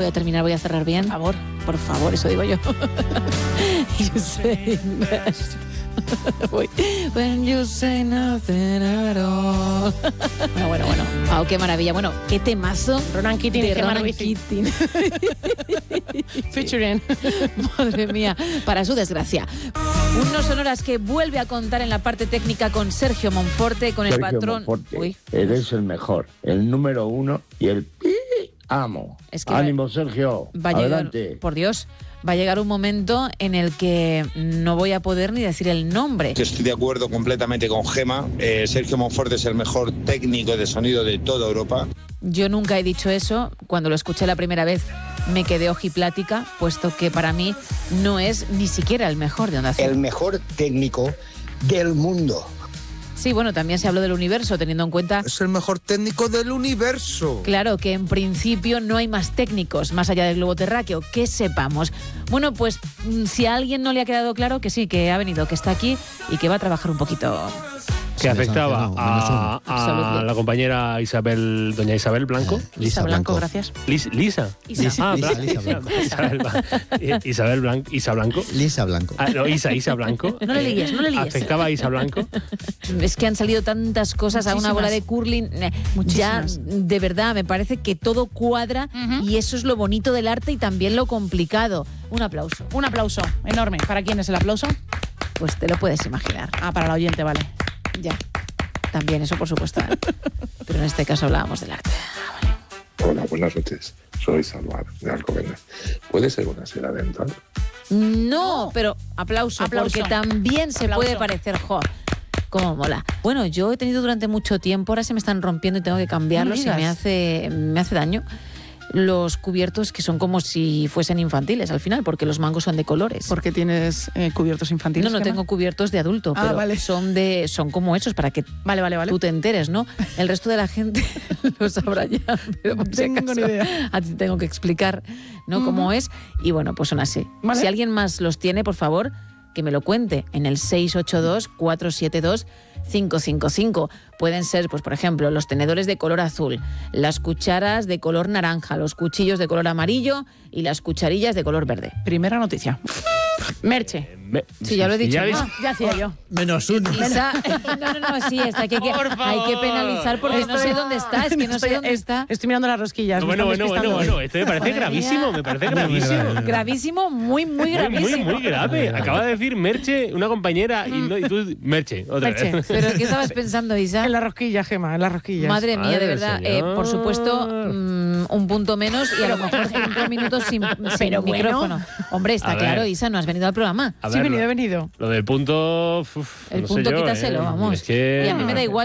a terminar, voy a cerrar bien. Por favor, eso digo yo. You say when you say nothing at all. Bueno. Oh, qué maravilla. Bueno, qué temazo. Ronan Keating de y Ronan Ronan Keating. Featuring. Madre mía, para su desgracia. Un No Sonoras que vuelve a contar en la parte técnica con Sergio Monforte, con Sergio el patrón. Monforte, Uy. eres el mejor, el número uno y el amo. Es que ánimo, Sergio. Va a llegar, adelante. por Dios, va a llegar un momento en el que no voy a poder ni decir el nombre. Estoy de acuerdo completamente con Gema. Sergio Monforte es el mejor técnico de sonido de toda Europa. Yo nunca he dicho eso. Cuando lo escuché la primera vez me quedé ojiplática, puesto que para mí no es ni siquiera el mejor de Onda Cero. El mejor técnico del mundo. Sí, bueno, también se habló del universo, teniendo en cuenta... Es el mejor técnico del universo. Claro, que en principio no hay más técnicos más allá del globo terráqueo, que sepamos. Bueno, pues si a alguien no le ha quedado claro, que sí, que ha venido, que está aquí y que va a trabajar un poquito... Que afectaba a la compañera doña Isabel Blanco. Lisa Blanco, gracias. Lisa. Isa. Isa Blanco. Lisa Blanco. No, Isa Blanco. No le líes. Afectaba a Isa Blanco. Es que han salido tantas cosas a una bola de curling. Ya, de verdad, me parece que todo cuadra y eso es lo bonito del arte y también lo complicado. Un aplauso. Un aplauso enorme. ¿Para quién es el aplauso? Pues te lo puedes imaginar. Para el oyente, vale. Ya. También, eso por supuesto. Pero en este caso hablábamos del arte. Vale. Hola, buenas noches. Soy Salvar, de Alcobendas. ¿Puede ser una seda dental? No, pero aplauso, porque también se puede parecer, cómo mola. Bueno, yo he tenido durante mucho tiempo, ahora se me están rompiendo y tengo que cambiarlos y me hace daño. Los cubiertos que son como si fuesen infantiles al final, porque los mangos son de colores. ¿Por qué tienes cubiertos infantiles? No tengo cubiertos de adulto, pero vale. son como esos para que vale. tú te enteres, ¿no? El resto de la gente lo sabrá ya, pero no tengo ni idea. A ti tengo que explicar, ¿no? Cómo es. Y bueno, pues son así. ¿Vale? Si alguien más los tiene, por favor, que me lo cuente en el 682-472-555. Pueden ser, pues por ejemplo, los tenedores de color azul, las cucharas de color naranja, los cuchillos de color amarillo y las cucharillas de color verde. Primera noticia. Merche. Sí, ya lo he dicho. Ya hacía yo. Menos uno. No, sí, está que hay que penalizar porque no sé dónde está, es que no sé dónde está. Estoy mirando las rosquillas. Bueno, esto me parece gravísimo, Gravísimo, muy gravísimo. Muy grave. Acaba de decir Merche, una compañera, y tú, Merche, otra vez. ¿Pero qué estabas pensando, Isa? En la rosquilla, Gema, en las rosquillas. Madre mía, de verdad. Por supuesto, un punto menos y a lo mejor 5 minutos sin micrófono. Hombre, está claro, Isa, no has venido al programa. Sí, he venido. Lo del punto... El punto, quítaselo, vamos. Es que... Y a mí me da igual.